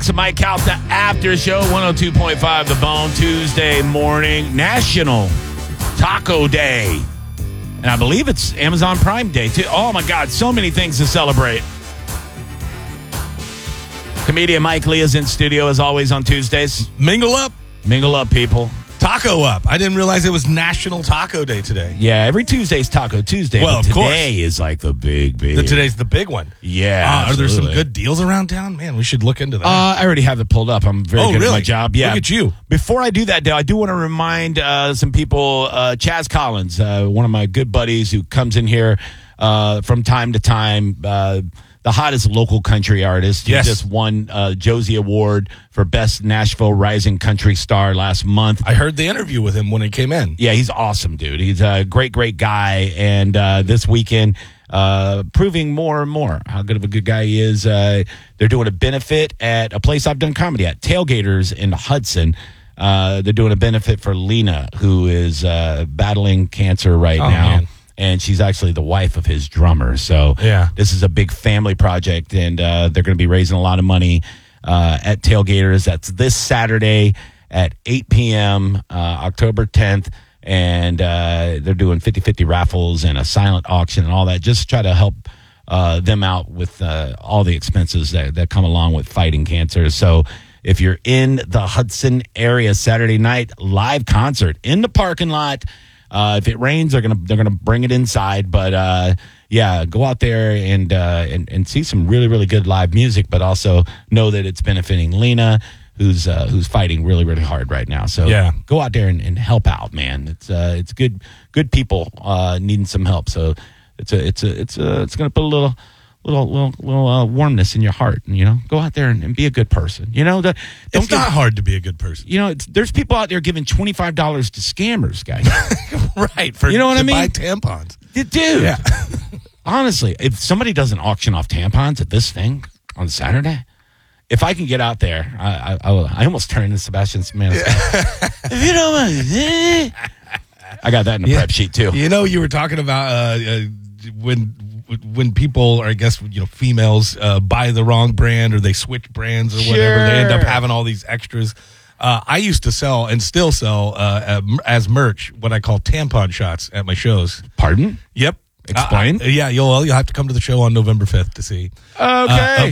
It's the Mike Calta After Show, 102.5 The Bone, Tuesday morning, National Taco Day. And I believe it's Amazon Prime Day, too. Oh, my God, so many things to celebrate. Comedian Mike Lee is in studio, as always, on Tuesdays. Mingle up. Mingle up, people. Taco up. I didn't realize it was National Taco Day today. Yeah, every Tuesday's Taco Tuesday. Well, but of course. Today is like the big. Today's the big one. Yeah, are there some absolutely. good deals around town? Man, we should look into that. I already have it pulled up. I'm very good really? at my job. Yeah. Look at you. Before I do that, Dale, I do want to remind some people, Chaz Collins, one of my good buddies who comes in here from time to time, the hottest local country artist. He Yes. just won Josie Award for Best Nashville Rising Country Star last month. I heard the interview with him when he came in. Yeah, he's awesome, dude. He's a great guy. And this weekend, proving more and more how good of a good guy he is. They're doing a benefit at a place I've done comedy at, Tailgaters in Hudson. They're doing a benefit for Lena, who is battling cancer right now. Man. And she's actually the wife of his drummer. So Yeah. this is a big family project, and they're going to be raising a lot of money at Tailgaters. That's this Saturday at 8 p.m., October 10th. And they're doing 50-50 raffles and a silent auction and all that, just to try to help them out with all the expenses that come along with fighting cancer. So if you're in the Hudson area Saturday night, live concert in the parking lot. If it rains, they're gonna bring it inside. But yeah, go out there and see some really, really good live music. But also know that it's benefiting Lena, who's fighting really, really hard right now. So Yeah. go out there and help out, man. It's good people needing some help. So it's gonna put a little warmness in your heart. And, go out there and be a good person. It's not hard to be a good person. There's people out there giving $25 to scammers, guys. Right. You know what I mean? Buy tampons. Dude, Yeah. honestly, if somebody doesn't auction off tampons at this thing on Saturday, if I can get out there, I will. I almost turned into Sebastian Maniscalco. If you don't mind, I got that in the prep sheet too. You were talking about when people, or I guess, females buy the wrong brand or they switch brands or whatever, they end up having all these extras. I used to sell and still sell as merch what I call tampon shots at my shows. Pardon? Yep. Explain. Yeah, you'll have to come to the show on November 5th to see. Okay.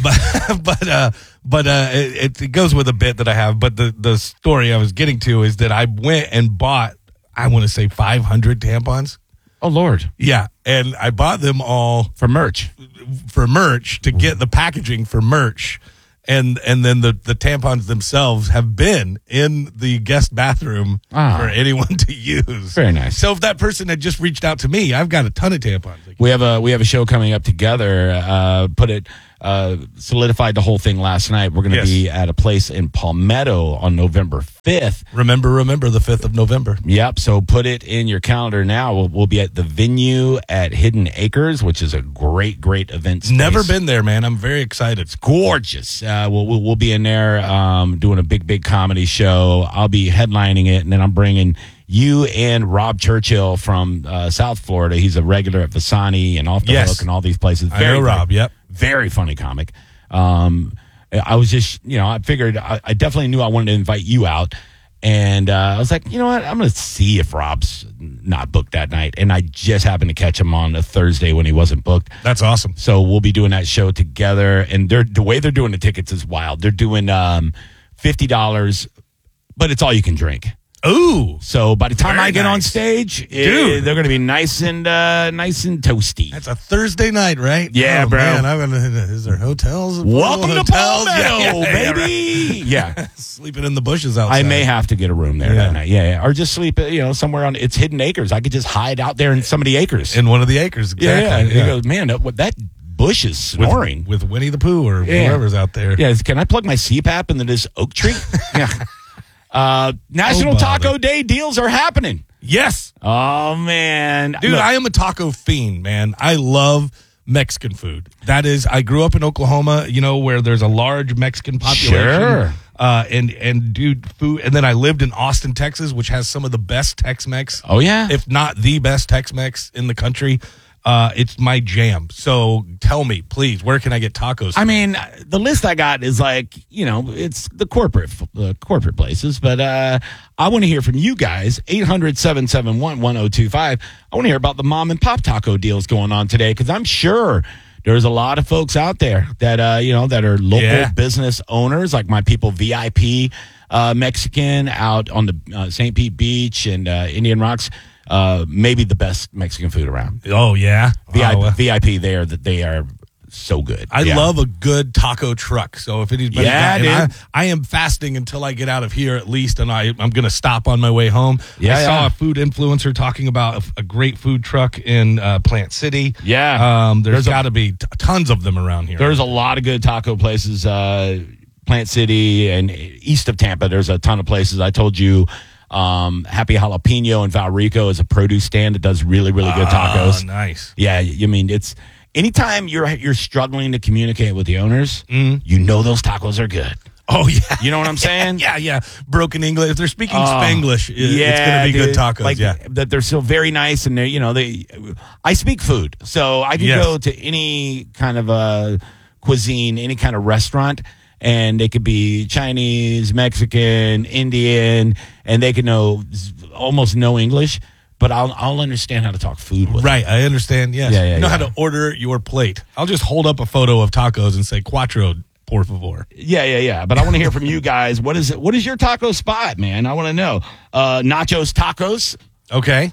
But it goes with a bit that I have. But the story I was getting to is that I went and bought, I want to say 500 tampons. Oh, Lord. Yeah, and I bought them all For merch. to get the packaging for merch. And then the tampons themselves have been in the guest bathroom for anyone to use. Very nice. So if that person had just reached out to me, I've got a ton of tampons. We have a show coming up together. Solidified the whole thing last night. We're going to be at a place in Palmetto on November 5th. Remember the 5th of November. Yep. So put it in your calendar now. We'll be at the venue at Hidden Acres, which is a great event space. Never been there, man. I'm very excited. Gorgeous. We'll be in there doing a big comedy show. I'll be headlining it, and then I'm bringing you and Rob Churchill from South Florida. He's a regular at Vasani and Off the Hook and all these places. I know Rob. Yep. Very funny comic. I was just, I figured I definitely knew I wanted to invite you out. And I was like, you know what? I'm going to see if Rob's not booked that night. And I just happened to catch him on a Thursday when he wasn't booked. That's awesome. So we'll be doing that show together. And the way they're doing the tickets is wild. They're doing $50, but it's all you can drink. Ooh. So by the time Very I get nice. on stage, Dude. they're going to be nice and toasty. That's a Thursday night, right? Yeah, bro. Man, is there hotels? Welcome to hotels? Palmetto, Yeah, baby. right. Yeah. Sleeping in the bushes outside. I may have to get a room there that night. Yeah. Or just sleep, somewhere on, it's Hidden Acres. I could just hide out there in some of the acres. In one of the acres, exactly. Yeah. You go, man, that bush is snoring. With Winnie the Pooh or whoever's out there. Yeah. Can I plug my CPAP into this oak tree? Yeah. National Taco Day deals are happening. Yes. Oh, man. Dude, Look, I am a taco fiend, man. I love Mexican food. That is, I grew up in Oklahoma, where there's a large Mexican population. Sure. And dude, food. And then I lived in Austin, Texas, which has some of the best Tex-Mex. Oh, yeah? If not the best Tex-Mex in the country. it's my jam. So tell me, please, where can I get tacos? I mean, the list I got is like, it's the corporate places, but I want to hear from you guys. 800-771-1025. I want to hear about the mom and pop taco deals going on today, because I'm sure there's a lot of folks out there that that are local business owners, like my people VIP Mexican out on the St. Pete Beach and Indian Rocks. Maybe the best Mexican food around. Oh yeah, VIP there, that they are so good. I love a good taco truck. So if anybody's I am fasting until I get out of here at least, and I'm going to stop on my way home. I saw a food influencer talking about a great food truck in Plant City. Yeah, there's got to be tons of them around here. There's a lot of good taco places. Plant City and east of Tampa, there's a ton of places. I told you. Happy Jalapeno in Valrico is a produce stand that does really, really good tacos. Oh, nice. Yeah, I mean, it's anytime you're struggling to communicate with the owners, you know those tacos are good. Oh yeah, you know what I'm saying? Yeah. Broken English. If they're speaking Spanglish, it's going to be good tacos. Like, that they're so very nice, and I speak food, so I can go to any kind of cuisine, any kind of restaurant. And they could be Chinese, Mexican, Indian, and they could know almost no English, but I'll understand how to talk food with them. Right, I understand, yes. You know how to order your plate. I'll just hold up a photo of tacos and say, Cuatro, por favor. Yeah. But I want to hear from you guys. What is your taco spot, man? I want to know. Nachos Tacos. Okay.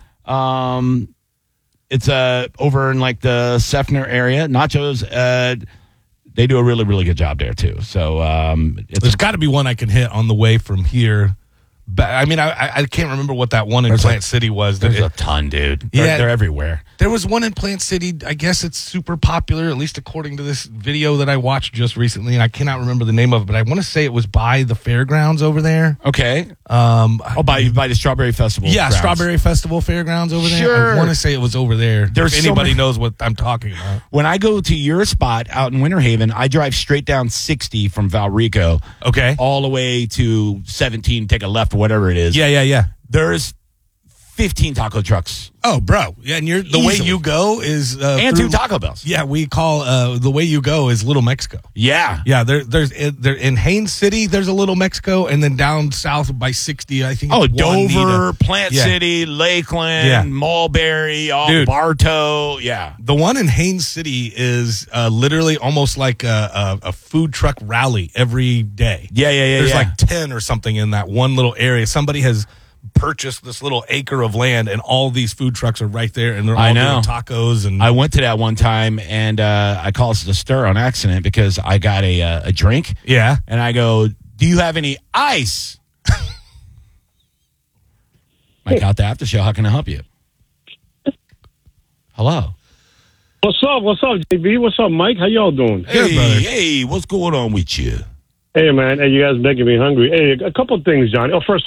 It's over in like the Seffner area. Nachos, they do a really, really good job there, too. So there's got to be one I can hit on the way from here. I mean, I can't remember what that one in Plant City was. There's a ton, dude. They're everywhere. There was one in Plant City. I guess it's super popular, at least according to this video that I watched just recently, and I cannot remember the name of it, but I want to say it was by the fairgrounds over there. Okay. By the Strawberry Festival. Yeah, grounds. Strawberry Festival fairgrounds over there. Sure. I want to say it was over there. If anybody knows what I'm talking about. When I go to your spot out in Winter Haven, I drive straight down 60 from Valrico. Okay. All the way to 17, take a left, whatever it is. Yeah. There's 15 taco trucks. Oh, bro. Yeah, and the way you go is and two Taco Bells. Yeah, we call the way you go is Little Mexico. Yeah. There's in Haines City, there's a Little Mexico, and then down south by 60, I think. Dover, Plant City, Lakeland, Mulberry, Bartow. Yeah. The one in Haines City is literally almost like a food truck rally every day. Yeah. There's like 10 or something in that one little area. Somebody has purchased this little acre of land, and all these food trucks are right there, and they're all doing tacos. And I went to that one time, and I caused a stir on accident because I got a drink. Yeah, and I go, "Do you have any ice?" Mike out the after show. How can I help you? Hello. What's up, JB? What's up, Mike? How y'all doing? Hey, what's going on with you? Hey, man. Hey, you guys making me hungry. Hey, a couple of things, Johnny. Oh, first